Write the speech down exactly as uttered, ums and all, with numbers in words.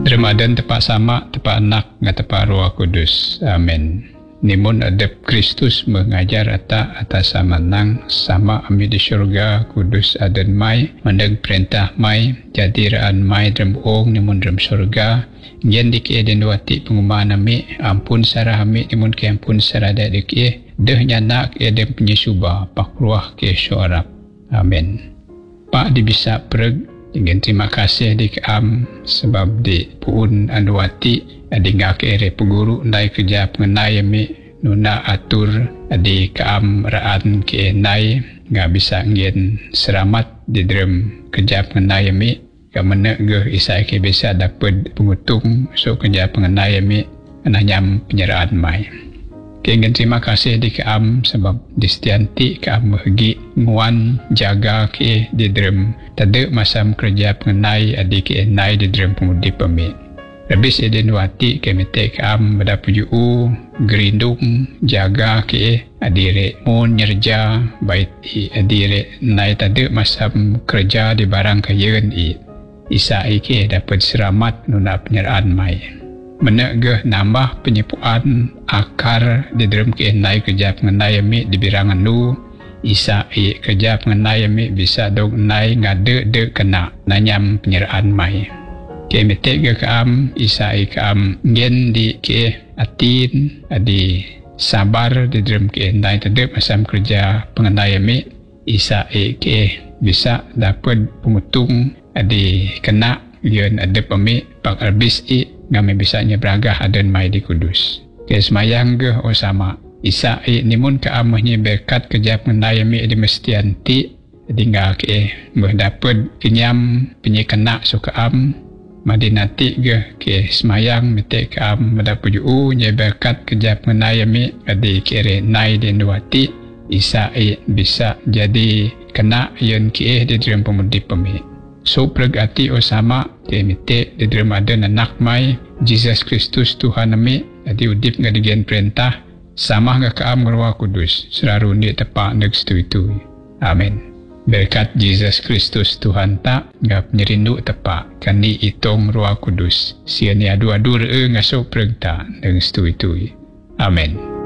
Ramadan tepat sama, tepat anak, dengan tepat Roh Kudus. Amin. Nimun adab Kristus mengajar ata atas sama nang sama ami di syurga kudus adan mai mandang perintah mai jadi raan mai dalam ong nimun dalam syurga ngen diki den wati pengumaan ami ampun sarah ami nimun ke ampun sarah dak e deh nyanak e den penyuba pak ruah ke syurab. Amin. Pak dibisa preg dengan terima kasih di am sebab di puun anwati adi ngak ere peguru ndai kerja pengenai mi nuna atur adi kaam raan ke nai ngak bisa ngien seramat di dalam kerja pengenai mi kamana ge isai ke bisa dapat pengutung so kerja pengenai mi ananyam penyerahan mai. Dengan terima kasih di keam sebab distianti keam bagi nguan jaga ke di dalam tada masa kerja pengenai adik ke nai di dalam pengudi pemik. Habis edin wati ke mete keam berdapat juu gerindung jaga ke adire mun nyerja baik adire nai tada masa kerja di barang kayen i isa ke dapat selamat nuna penyerahan mai. Menegah nambah penyepuan akar di dalam keenai kerja pengenai mi di birangan lu isa i kerja pengenai mi bisa dong nai ngade de kena nanyam penyerahan mai ke metega kaam isa i kaam ngen di ke atin adi sabar di dalam keenai tedep asam kerja pengenai mi isa i ke bisa dapat pengutung adi kena yon ada pemi pak arbis i ngame bisanya beragah adan mai di kudus. Ke semayang ge o sama. Isa i nimun ke amahnya berkat kerja pengendai mi di mestianti tinggal ke berdapat kenyam penyekena suka am madinati ge ke semayang mete ke am berdapat juu nya berkat kerja pengendai mi di kere nai di nuati isa i bisa jadi kena yon ke di dalam pemudi pemi. So pergati o sama ke mite di dalam ada anak mai Jesus Kristus Tuhan nami adi udip ngadigen perintah sama ngak kaam Roh Kudus selalu ni tepak neg itu. Amin. Berkat Jesus Kristus Tuhan tak ngap nyerindu tepak kani itong Roh Kudus sia ni adu-adu re ngaso perintah neg itu. Amin.